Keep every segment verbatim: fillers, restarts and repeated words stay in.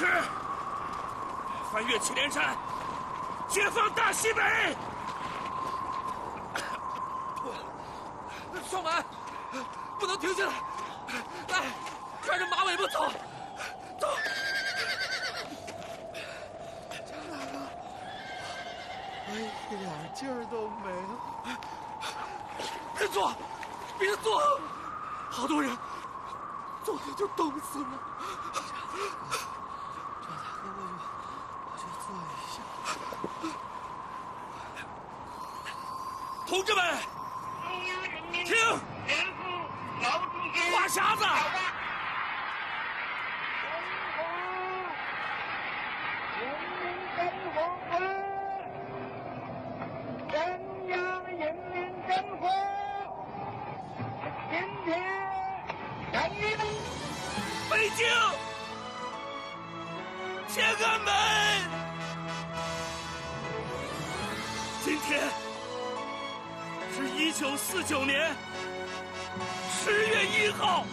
持，翻越祁连山，解放大西北。 双满，不能停下来，来，看着马尾巴走，走。 张大哥，我一点劲儿都没了。 别坐，别坐，好多人坐着就冻死了。 张大哥，我就我就坐一下。 同志们，听，话匣子。北京天安门，今天是一九四九年十月一号，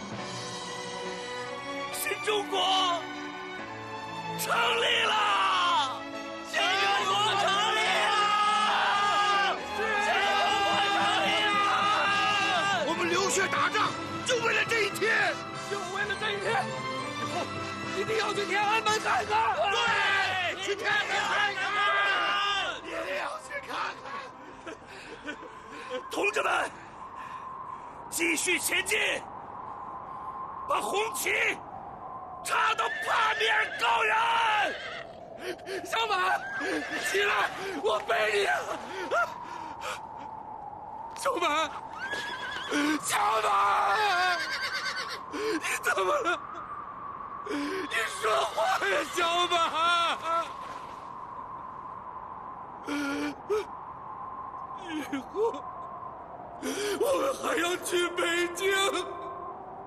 新中国成立了！新中国成立了！新中国成立了！ 我们流血打仗，就为了这一天。 就为了这一天，以后一定要去天安门看看。 对，去天安门看看，一定要去看看。 同志们，继续前进，把红旗插到八面高原。 小满，起来，我背你啊！小满，小满。你怎么了？你说话呀，小满！以后我们还要去北京。